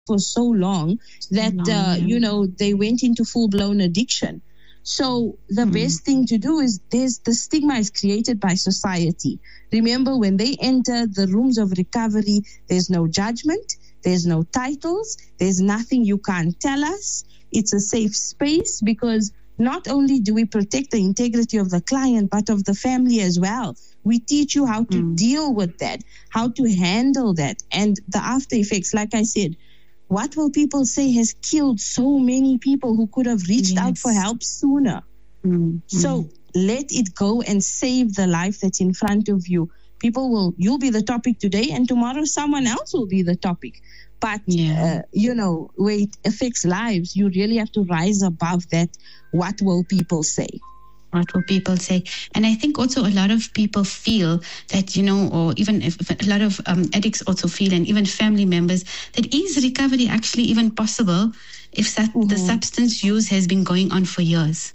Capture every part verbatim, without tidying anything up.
for so long that, uh, you know, they went into full-blown addiction. So the mm. best thing to do is there's the stigma is created by society. Remember, when they enter the rooms of recovery, there's no judgment, there's no titles, there's nothing you can't tell us. It's a safe space because not only do we protect the integrity of the client, but of the family as well. We teach you how to mm. deal with that, how to handle that, and the after effects. Like I said, what will people say has killed so many people who could have reached yes. out for help sooner. Mm. So mm. let it go and save the life that's in front of you. People will, you'll be the topic today, and tomorrow someone else will be the topic. But, yeah. uh, you know, where it affects lives, you really have to rise above that. What will people say? What will people say? And I think also a lot of people feel that, you know, or even if, if a lot of um, addicts also feel, and even family members, that is recovery actually even possible if su- mm-hmm. the substance use has been going on for years?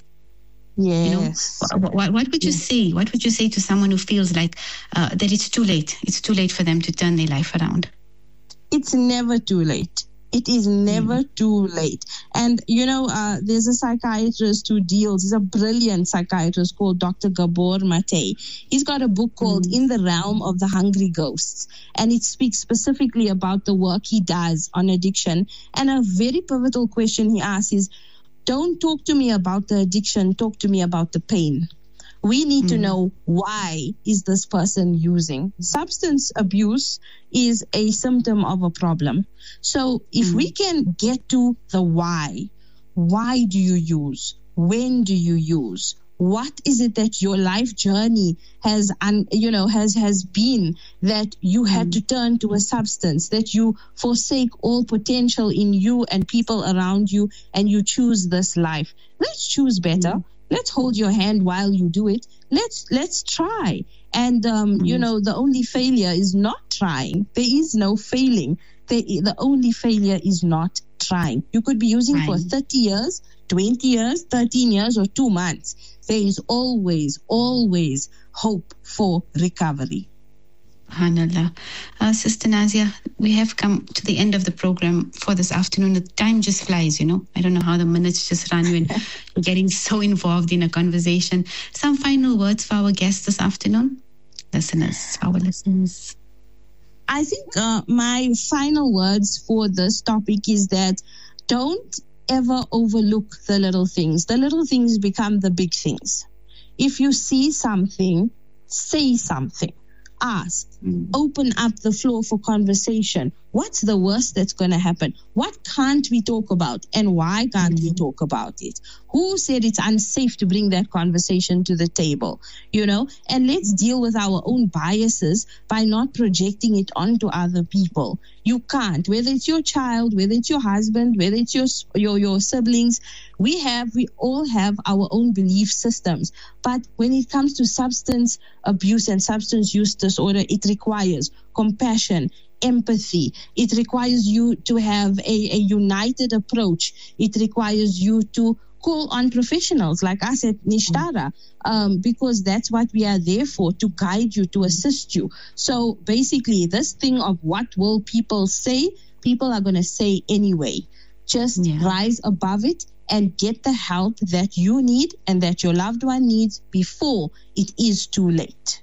Yes. You know, what, what would you yes. say? What would you say to someone who feels like uh, that it's too late? It's too late for them to turn their life around. It's never too late. It is never mm. too late. And, you know, uh, there's a psychiatrist who deals, he's a brilliant psychiatrist called Doctor Gabor Mate. He's got a book called mm. In the Realm of the Hungry Ghosts. And it speaks specifically about the work he does on addiction. And a very pivotal question he asks is, don't talk to me about the addiction, talk to me about the pain. We need mm. to know, why is this person using? Substance abuse is a symptom of a problem. So if mm. we can get to the why, why do you use? When do you use? What is it that your life journey has, un, you know, has, has been that you had mm. to turn to a substance, that you forsake all potential in you and people around you, and you choose this life? Let's choose better. Mm. Let's hold your hand while you do it. Let's let's try. And, um, mm. you know, the only failure is not trying. There is no failing. The, the only failure is not trying. You could be using right. for thirty years, twenty years, thirteen years, or two months. There is always, always hope for recovery. SubhanAllah. Uh, Sister Nazia, we have come to the end of the program for this afternoon. The time just flies, you know. I don't know how the minutes just run when you're getting so involved in a conversation. Some final words for our guests this afternoon? Listeners, our listeners. I think uh, my final words for this topic is that don't ever overlook the little things. The little things become the big things. If you see something, say something. Ask, mm. open up the floor for conversation. What's the worst that's going to happen? What can't we talk about, and why can't mm. we talk about it? Who said it's unsafe to bring that conversation to the table? You know, and let's deal with our own biases by not projecting it onto other people. You can't, whether it's your child, whether it's your husband, whether it's your your, your siblings. We have, we all have our own belief systems. But when it comes to substance abuse and substance use disorder, it requires compassion, empathy. It requires you to have a, a united approach. It requires you to call on professionals like us at Nishtara, um, because that's what we are there for, to guide you, to assist you. So basically, this thing of what will people say, people are going to say anyway. Just yeah. rise above it and get the help that you need and that your loved one needs before it is too late.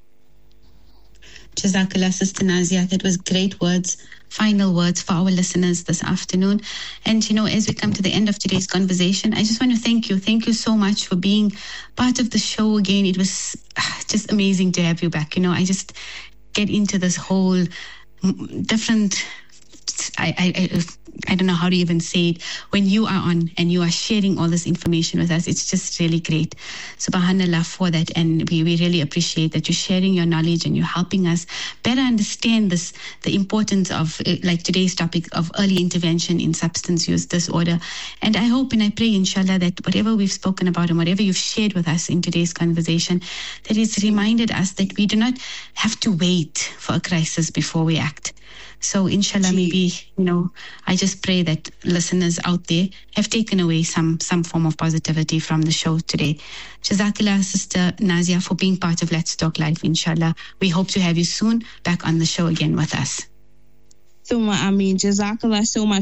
Jazakallah, Sister Nazia. That was great words, final words for our listeners this afternoon. And, you know, as we come to the end of today's conversation, I just want to thank you. Thank you so much for being part of the show again. It was just amazing to have you back. You know, I just get into this whole different... I, I, I don't know how to even say it. When you are on and you are sharing all this information with us, it's just really great. SubhanAllah for that. And we, we really appreciate that you're sharing your knowledge and you're helping us better understand this, the importance of, like today's topic, of early intervention in substance use disorder. And I hope and I pray, inshallah, that whatever we've spoken about and whatever you've shared with us in today's conversation, that it's reminded us that we do not have to wait for a crisis before we act. So inshallah, maybe, you know, I just pray that listeners out there have taken away some some form of positivity from the show today. Jazakallah, Sister Nazia, for being part of Let's Talk Life, inshallah. We hope to have you soon back on the show again with us. Thumma Amin. Jazakallah so much